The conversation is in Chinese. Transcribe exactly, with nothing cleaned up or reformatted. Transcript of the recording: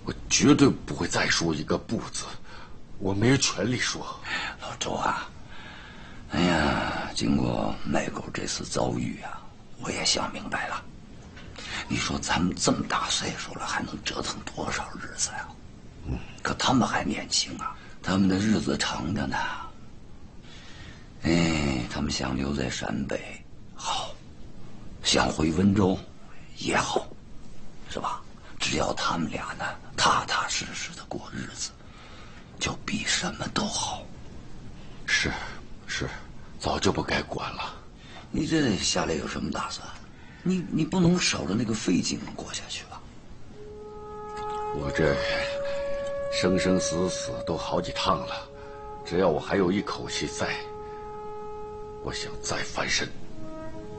我绝对不会再说一个不字，我没有权利说。 老周啊，哎呀，经过麦狗这次遭遇啊，我也想明白了。你说咱们这么大岁数了，还能折腾多少日子呀？嗯，可他们还年轻啊，他们的日子长着呢。哎，他们想留在陕北好，想回温州也好，是吧？只要他们俩呢踏踏实实的过日子，就比什么都好。 是是，早就不该管了。 你这下来有什么打算？你你不能守着那个废井过下去吧？ 我这生生死死都好几趟了，只要我还有一口气在，我想再翻身。